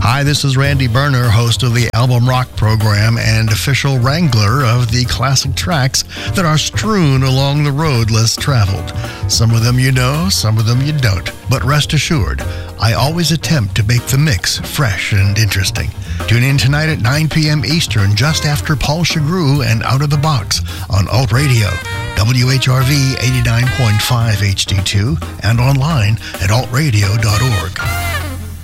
Hi, this is Randy Berner, host of the Album Rock program and official wrangler of the classic tracks that are strewn along the road less traveled. Some of them you know, some of them you don't. But rest assured, I always attempt to make the mix fresh and interesting. Tune in tonight at 9 p.m. Eastern, just after Paul Chagru and Out of the Box on Alt Radio, WHRV 89.5 HD2, and online at altradio.org.